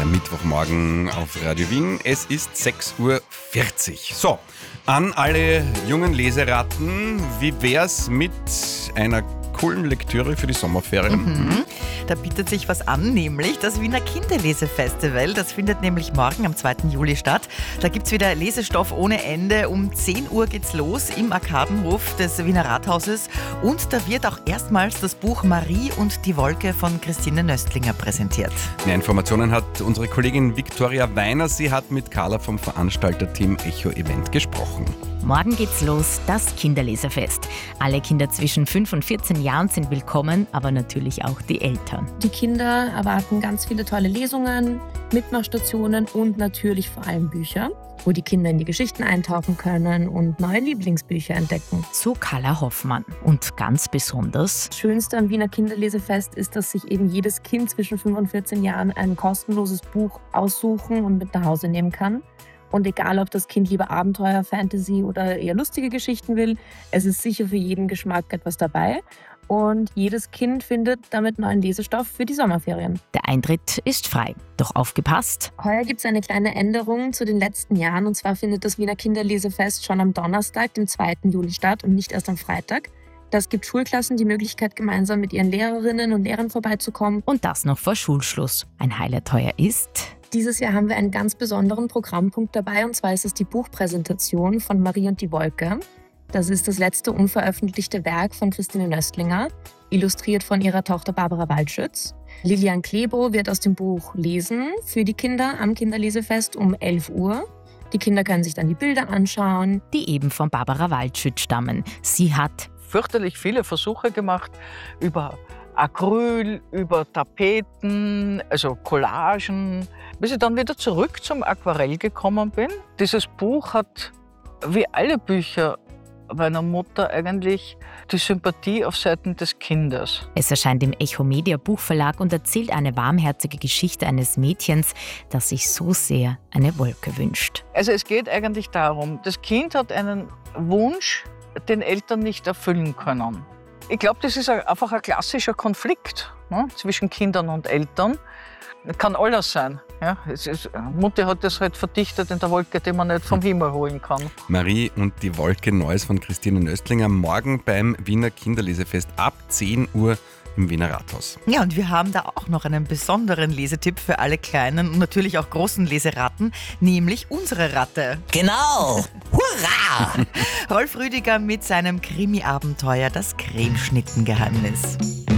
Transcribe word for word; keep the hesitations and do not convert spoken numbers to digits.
der Mittwochmorgen auf Radio Wien. Es ist sechs Uhr vierzig. So, an alle jungen Leseratten, wie wär's mit einer coolen Lektüre für die Sommerferien? Mhm. Da bietet sich was an, nämlich das Wiener Kinderlesefestival. Das findet nämlich morgen am zweiten Juli statt. Da gibt es wieder Lesestoff ohne Ende. Um zehn Uhr geht's los im Arkadenhof des Wiener Rathauses. Und da wird auch erstmals das Buch Marie und die Wolke von Christine Nöstlinger präsentiert. Mehr Informationen hat unsere Kollegin Viktoria Weiner. Sie hat mit Carla vom Veranstalterteam Echo Event gesprochen. Morgen geht's los, das Kinderleserfest. Alle Kinder zwischen fünf und vierzehn Jahren sind willkommen, aber natürlich auch die Eltern. Die Kinder erwarten ganz viele tolle Lesungen, Mitmachstationen und natürlich vor allem Bücher, wo die Kinder in die Geschichten eintauchen können und neue Lieblingsbücher entdecken. So Carla Hoffmann. Und ganz besonders: Das Schönste am Wiener Kinderlesefest ist, dass sich eben jedes Kind zwischen fünf und vierzehn Jahren ein kostenloses Buch aussuchen und mit nach Hause nehmen kann. Und egal, ob das Kind lieber Abenteuer, Fantasy oder eher lustige Geschichten will, es ist sicher für jeden Geschmack etwas dabei. Und jedes Kind findet damit neuen Lesestoff für die Sommerferien. Der Eintritt ist frei. Doch aufgepasst! Heuer gibt es eine kleine Änderung zu den letzten Jahren. Und zwar findet das Wiener Kinderlesefest schon am Donnerstag, dem zweiten Juli statt und nicht erst am Freitag. Das gibt Schulklassen die Möglichkeit, gemeinsam mit ihren Lehrerinnen und Lehrern vorbeizukommen. Und das noch vor Schulschluss. Ein Highlight heuer ist: Dieses Jahr haben wir einen ganz besonderen Programmpunkt dabei, und zwar ist es die Buchpräsentation von Marie und die Wolke. Das ist das letzte unveröffentlichte Werk von Christine Nöstlinger, illustriert von ihrer Tochter Barbara Waldschütz. Lilian Klebo wird aus dem Buch lesen für die Kinder am Kinderlesefest um elf Uhr. Die Kinder können sich dann die Bilder anschauen, die eben von Barbara Waldschütz stammen. Sie hat fürchterlich viele Versuche gemacht über Acryl, über Tapeten, also Collagen, bis ich dann wieder zurück zum Aquarell gekommen bin. Dieses Buch hat, wie alle Bücher meiner Mutter, eigentlich die Sympathie auf Seiten des Kindes. Es erscheint im Echo Media Buchverlag und erzählt eine warmherzige Geschichte eines Mädchens, das sich so sehr eine Wolke wünscht. Also es geht eigentlich darum, das Kind hat einen Wunsch, den Eltern nicht erfüllen können. Ich glaube, das ist einfach ein klassischer Konflikt, ne, zwischen Kindern und Eltern. Kann alles sein. Ja? Es ist, Mutter hat das halt verdichtet in der Wolke, die man nicht vom Himmel holen kann. Marie und die Wolke, Neues von Christine Nöstlinger, morgen beim Wiener Kinderlesefest ab zehn Uhr im Wiener Rathaus. Ja, und wir haben da auch noch einen besonderen Lesetipp für alle kleinen und natürlich auch großen Leseratten, nämlich unsere Ratte. Genau! Hurra! Rolf Rüdiger mit seinem Krimi-Abenteuer Das Cremeschnittengeheimnis.